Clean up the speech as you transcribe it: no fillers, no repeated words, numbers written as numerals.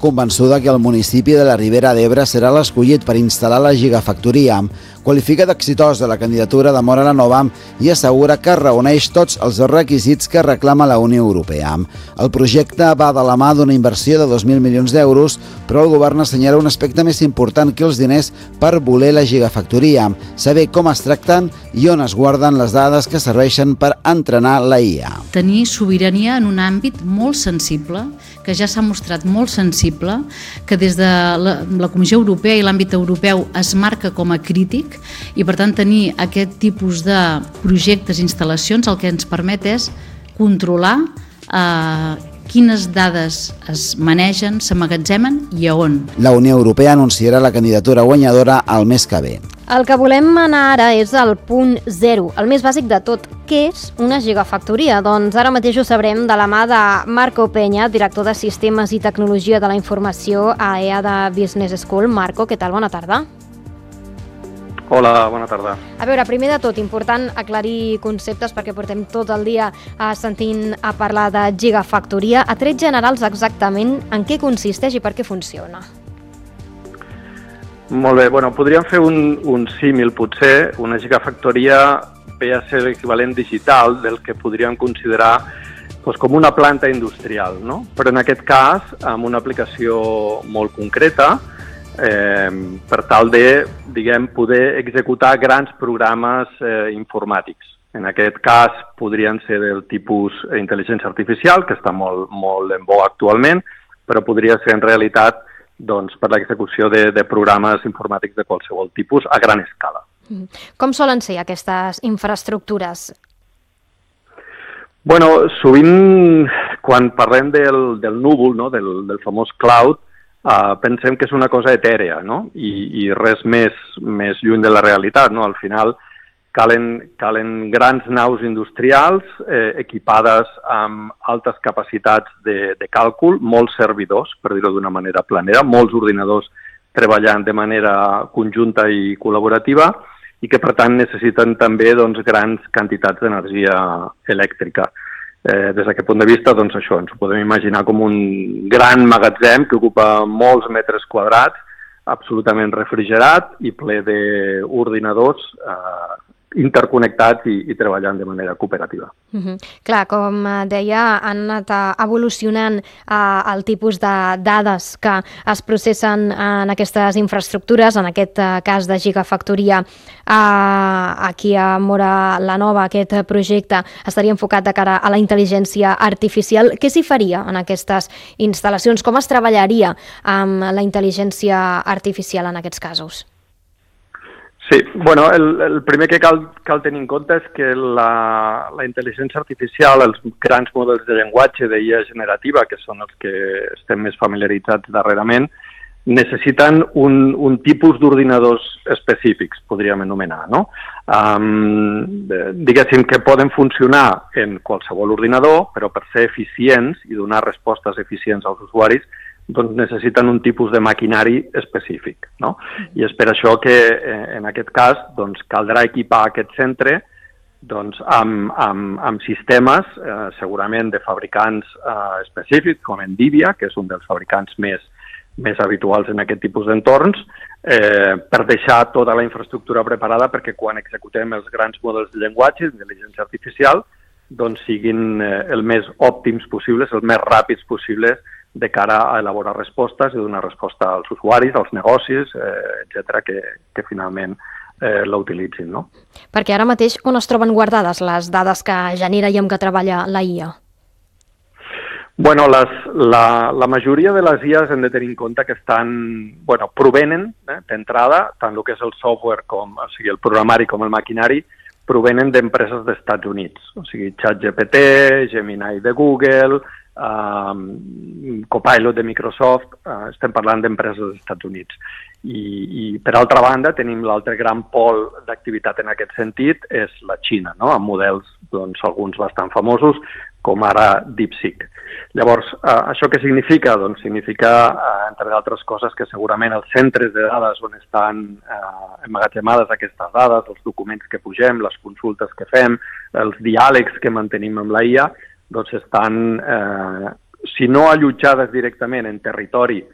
convençuda que el municipi de la Ribera d'Ebre serà l'escollit per instal·lar la gigafactoria. Qualifica d'exitosa la candidatura de Móra la Nova i assegura que reuneix tots els requisits que reclama la Unió Europea. El projecte va de la mà d'una inversió de 2.000 milions d'euros, però el govern assenyala un aspecte més important que els diners per voler la gigafactoria, saber com es tracten i on es guarden les dades que serveixen per entrenar la IA. Tenir sobirania en un àmbit molt sensible, que ja s'ha mostrat molt sensible, que des de la Comissió Europea i l'àmbit europeu es marca com a crític, i per tant tenir aquest tipus de projectes i instal·lacions el que ens permet és controlar quines dades es manegen, s'emmagatzemen i a on. La Unió Europea anunciarà la candidatura guanyadora el mes que ve. El que volem anar ara és el punt 0, el més bàsic de tot. Què és una gigafactoria? Doncs ara mateix ho sabrem de la mà de Marco Peña, director de Sistemes i Tecnologia de la Informació a EADA Business School. Marco, què tal? Bona tarda. Hola, bona tarda. A veure, primer de tot, important aclarir conceptes perquè portem tot el dia sentint a parlar de gigafactoria. A trets generals, exactament en què consisteix i per què funciona? Molt bé, podríem fer un símil, potser. Una gigafactoria ve a ser l'equivalent digital del que podríem considerar com una planta industrial, no? Però en aquest cas, amb una aplicació molt concreta, per tal de, poder executar grans programes informàtics. En aquest cas podrien ser del tipus intel·ligència artificial, que està molt en boga actualment, però podria ser en realitat per l'execució de programes informàtics de qualsevol tipus a gran escala. Com solen ser aquestes infraestructures? Sovint quan parlem del núvol, del famós cloud, pensem que és una cosa etèrea, no? I res més lluny de la realitat, no? Al final calen grans naus industrials equipades amb altes capacitats de càlcul, molts servidors, per dir-ho d'una manera planera, molts ordinadors treballant de manera conjunta i col·laborativa i que per tant necessiten també grans quantitats d'energia elèctrica. Des d'aquest punt de vista, això ens ho podem imaginar com un gran magatzem que ocupa molts metres quadrats, absolutament refrigerat i ple d'ordinadors interconnectats i treballant de manera cooperativa. Clar, com deia, han anat evolucionant el tipus de dades que es processen en aquestes infraestructures, en aquest cas de gigafactoria aquí a Móra la Nova. Aquest projecte estaria enfocat de cara a la intel·ligència artificial. Què s'hi faria en aquestes instal·lacions? Com es treballaria amb la intel·ligència artificial en aquests casos? Sí, el primer que cal tenir en compte és que la intel·ligència artificial, els grans models de llenguatge d'IA generativa, que són els que estem més familiaritzats darrerament, necessiten un tipus d'ordinadors específics, podríem anomenar, no? Diguéssim que poden funcionar en qualsevol ordinador, però per ser eficients i donar respostes eficients als usuaris, necessiten un tipus de maquinari específic, no? I és per això que en aquest cas caldrà equipar aquest centre amb sistemes segurament de fabricants específics com Nvidia, que és un dels fabricants més habituals en aquest tipus d'entorns, per deixar tota la infraestructura preparada perquè quan executem els grans models de llenguatge, d'intel·ligència artificial, siguin el més òptims possibles, els més ràpids possibles de cara a elaborar respostes i donar resposta als usuaris, als negocis, etcètera, que finalment la utilitzin, no? Perquè ara mateix on es troben guardades les dades que genera i amb què treballa la IA? La majoria de les IAs hem de tenir en compte que provenen d'entrada, tant el que és el software o sigui el programari com el maquinari, provenen d'empreses dels Estats Units, o sigui ChatGPT, Gemini de Google, Copilot de Microsoft, estem parlant d'empreses dels Estats Units. I per altra banda tenim l'altre gran pol d'activitat en aquest sentit, és la Xina, no? Amb models, alguns bastant famosos, com ara DeepSeek. Llavors, això què significa? Significa, entre d'altres coses, que segurament els centres de dades on estan emmagatzemades aquestes dades, els documents que pugem, les consultes que fem, els diàlegs que mantenim amb la IA, estan, si no allotjades directament en territori